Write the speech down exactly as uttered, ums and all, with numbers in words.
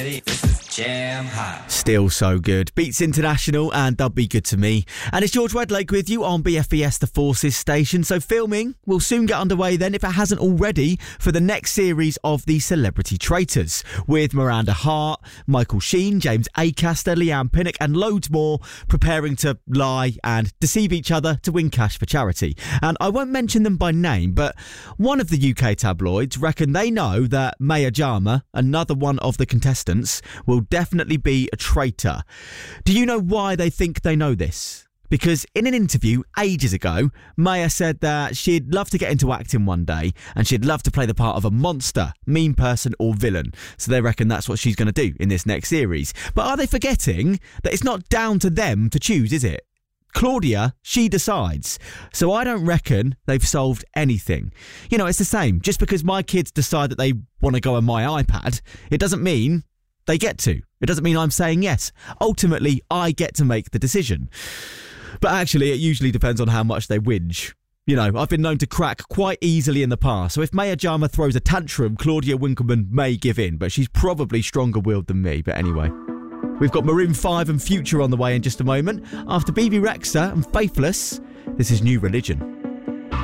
This is Jam Hot. Still so good. Beats International and They'll Be Good to Me. And it's George Redlake with you on B F B S The Forces station. So filming will soon get underway then, if it hasn't already, for the next series of The Celebrity Traitors, with Miranda Hart, Michael Sheen, James Acaster, Leanne Pinnock and loads more preparing to lie and deceive each other to win cash for charity. And I won't mention them by name, but one of the U K tabloids reckon they know that Maya Jama, another one of the contestants, will definitely be a traitor. Do you know why they think they know this? Because in an interview ages ago, Maya said that she'd love to get into acting one day and she'd love to play the part of a monster, mean person or villain. So they reckon that's what she's going to do in this next series. But are they forgetting that it's not down to them to choose, is it? Claudia, she decides. So I don't reckon they've solved anything. You know, it's the same. Just because my kids decide that they want to go on my iPad, it doesn't mean they get to. It doesn't mean I'm saying yes. Ultimately, I get to make the decision. But actually, it usually depends on how much they whinge. You know, I've been known to crack quite easily in the past. So if Maya Jama throws a tantrum, Claudia Winkleman may give in. But she's probably stronger-willed than me. But anyway, we've got Maroon five and Future on the way in just a moment. After B B Rexha and Faithless, this is New Religion.